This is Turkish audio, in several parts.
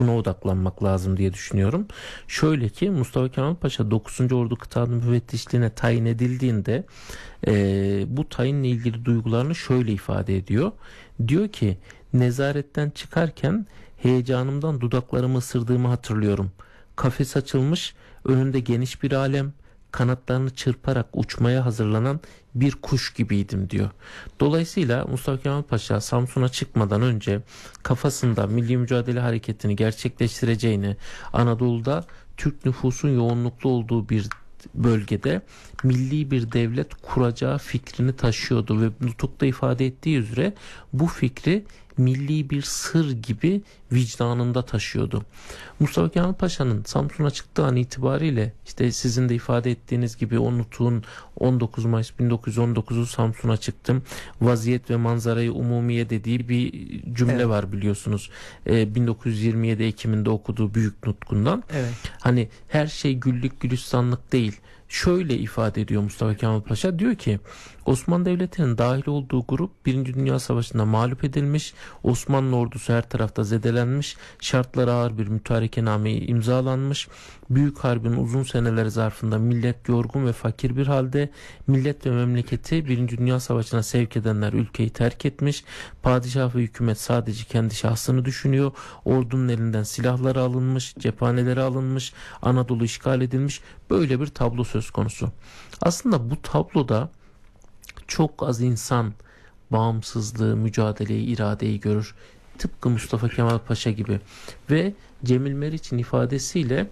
buna odaklanmak lazım diye düşünüyorum. Şöyle ki Mustafa Kemal Paşa 9. Ordu Kıta Müfettişliğine tayin edildiğinde bu tayinle ilgili duygularını şöyle ifade ediyor. Diyor ki nezaretten çıkarken heyecanımdan dudaklarımı ısırdığımı hatırlıyorum. Kafes açılmış, önünde geniş bir alem, kanatlarını çırparak uçmaya hazırlanan bir kuş gibiydim diyor. Dolayısıyla Mustafa Kemal Paşa Samsun'a çıkmadan önce kafasında milli mücadele hareketini gerçekleştireceğini, Anadolu'da Türk nüfusun yoğunluklu olduğu bir bölgede milli bir devlet kuracağı fikrini taşıyordu ve nutukta ifade ettiği üzere bu fikri milli bir sır gibi vicdanında taşıyordu. Mustafa Kemal Paşa'nın Samsun'a çıktığı an itibariyle işte sizin de ifade ettiğiniz gibi o nutuğun 19 Mayıs 1919'u Samsun'a çıktım. Vaziyet ve manzarayı umumiye dediği bir cümle Evet. var biliyorsunuz. 1927 Ekim'inde okuduğu büyük nutkundan. Evet. Hani her şey güllük gülistanlık değil. Şöyle ifade ediyor Mustafa Kemal Paşa, diyor ki Osmanlı Devleti'nin dahil olduğu grup 1. Dünya Savaşı'nda mağlup edilmiş, Osmanlı ordusu her tarafta zedelenmiş, şartları ağır bir mütarekename imzalanmış, Büyük Harbi'nin uzun seneleri zarfında millet yorgun ve fakir bir halde, millet ve memleketi 1. Dünya Savaşı'na sevk edenler ülkeyi terk etmiş, padişah ve hükümet sadece kendi şahsını düşünüyor, ordunun elinden silahları alınmış, cephaneleri alınmış, Anadolu işgal edilmiş, böyle bir tablo söz konusu. Aslında bu tabloda çok az insan bağımsızlığı, mücadeleyi, iradeyi görür. Tıpkı Mustafa Kemal Paşa gibi. Ve Cemil Meriç'in ifadesiyle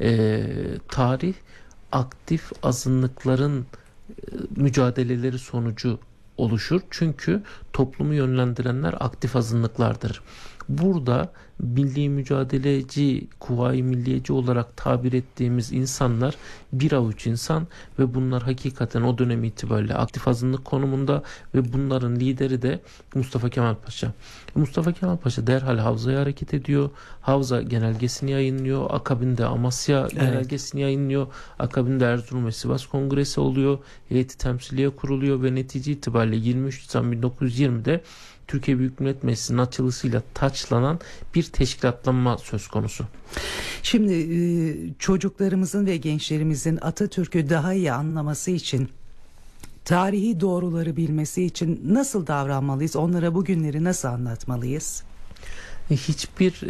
tarih aktif azınlıkların mücadeleleri sonucu oluşur. Çünkü toplumu yönlendirenler aktif azınlıklardır. Burada milli mücadeleci, kuvayi milliyeci olarak tabir ettiğimiz insanlar bir avuç insan ve bunlar hakikaten o dönem itibariyle aktif azınlık konumunda ve bunların lideri de Mustafa Kemal Paşa. Mustafa Kemal Paşa derhal Havza'ya hareket ediyor. Havza genelgesini yayınlıyor. Akabinde Amasya genelgesini yayınlıyor. Akabinde Erzurum ve Sivas Kongresi oluyor. Heyeti temsiliye kuruluyor ve netice itibariyle 23 Nisan 1920'de Türkiye Büyük Millet Meclisi'nin açılısıyla taçlanan bir teşkilatlanma söz konusu. Şimdi çocuklarımızın ve gençlerimizin Atatürk'ü daha iyi anlaması için, tarihi doğruları bilmesi için nasıl davranmalıyız? Onlara bugünleri nasıl anlatmalıyız? Hiçbir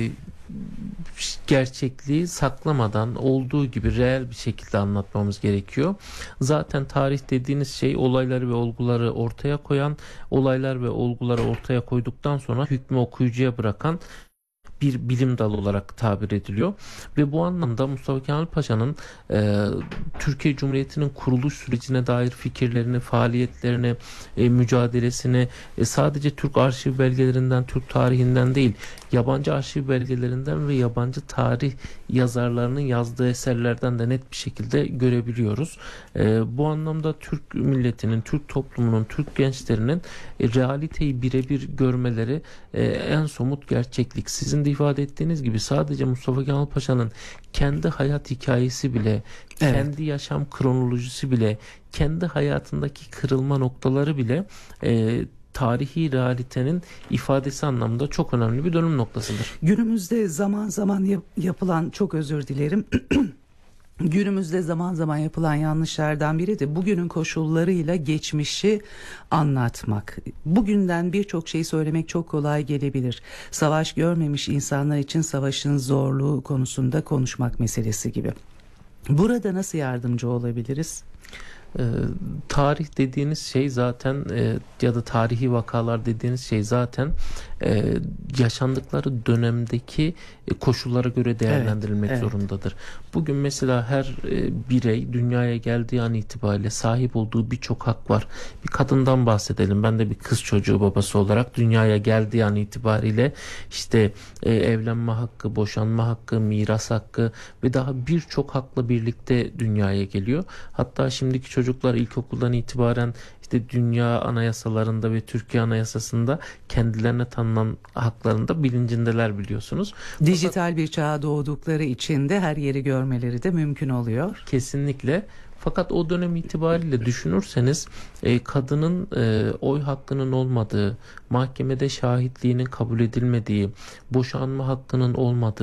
gerçekliği saklamadan olduğu gibi reel bir şekilde anlatmamız gerekiyor. Zaten tarih dediğiniz şey olayları ve olguları ortaya koyan, olaylar ve olguları ortaya koyduktan sonra hükmü okuyucuya bırakan bir bilim dalı olarak tabir ediliyor. Ve bu anlamda Mustafa Kemal Paşa'nın Türkiye Cumhuriyeti'nin kuruluş sürecine dair fikirlerini, faaliyetlerini, mücadelesini sadece Türk arşiv belgelerinden, Türk tarihinden değil, yabancı arşiv belgelerinden ve yabancı tarih yazarlarının yazdığı eserlerden de net bir şekilde görebiliyoruz. Bu anlamda Türk milletinin, Türk toplumunun, Türk gençlerinin realiteyi birebir görmeleri en somut gerçeklik. Sizin de ifade ettiğiniz gibi sadece Mustafa Kemal Paşa'nın kendi hayat hikayesi bile, kendi yaşam kronolojisi bile, kendi hayatındaki kırılma noktaları bile tarihi realitenin ifadesi anlamında çok önemli bir dönüm noktasıdır. Günümüzde zaman zaman yapılan, çok özür dilerim, günümüzde zaman zaman yapılan yanlışlardan biri de bugünün koşullarıyla geçmişi anlatmak. Bugünden birçok şey söylemek çok kolay gelebilir. Savaş görmemiş insanlar için savaşın zorluğu konusunda konuşmak meselesi gibi. Burada nasıl yardımcı olabiliriz? Tarih dediğiniz şey zaten ya da tarihi vakalar dediğiniz şey zaten yaşandıkları dönemdeki koşullara göre değerlendirilmek zorundadır. Bugün mesela her birey dünyaya geldiği an itibariyle sahip olduğu birçok hak var. Bir kadından bahsedelim. Ben de bir kız çocuğu babası olarak dünyaya geldiği an itibariyle işte evlenme hakkı, boşanma hakkı, miras hakkı ve daha birçok hakla birlikte dünyaya geliyor. Hatta şimdiki çocuklar ilkokuldan itibaren işte dünya anayasalarında ve Türkiye Anayasası'nda kendilerine tanınan haklarında bilincindeler biliyorsunuz. Dijital bir çağa doğdukları için de her yeri görmeleri de mümkün oluyor. Kesinlikle. Fakat o dönem itibariyle düşünürseniz kadının oy hakkının olmadığı, mahkemede şahitliğinin kabul edilmediği, boşanma hakkının olmadığı,